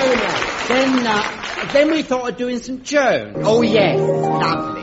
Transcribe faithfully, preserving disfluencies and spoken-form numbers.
Then, uh, then we thought of doing Saint Joan. Oh, yes. Lovely.